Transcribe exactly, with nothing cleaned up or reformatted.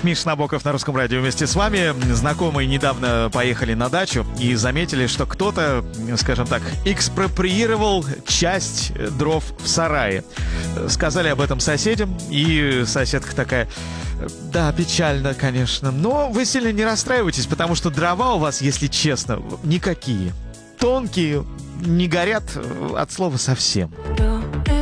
Миша Набоков на Русском радио вместе с вами. Знакомые недавно поехали на дачу и заметили, что кто-то, скажем так, экспроприировал часть дров в сарае. Сказали об этом соседям, и соседка такая: да, печально, конечно, но вы сильно не расстраивайтесь, потому что дрова у вас, если честно, никакие. Тонкие, не горят от слова совсем.